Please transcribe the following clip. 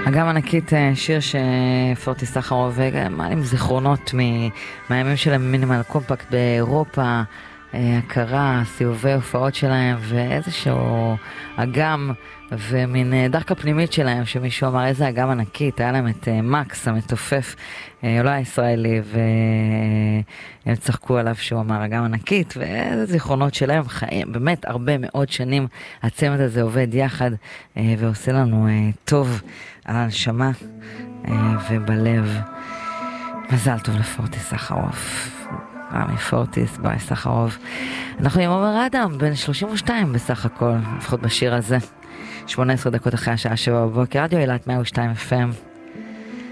אגם ענקית, שיר שפורטי סחרוב, מה עם זיכרונות מהימים של המינימל קומפקט באירופה, הכרה, סיבובי הופעות שלהם, ואיזשהו אגם ומין דרכה פנימית שלהם, שמישהו אמר איזה אגם ענקית, היה להם את מקס המתופף, אולי הישראלי, והם צחקו עליו שהוא אמר אגם ענקית, ואיזה זיכרונות שלהם חיים, באמת הרבה מאוד שנים הצמד הזה עובד יחד, ועושה לנו טוב על הנשמה ובלב. מזל טוב לפורטי סחרוף, רמי פורטיס, ביי סחרוף. אנחנו עם עומר אדם, בן 32 בסך הכל, לפחות בשיר הזה. 18 דקות אחרי השעה 7 בבוקר, רדיו אילת 102 FM.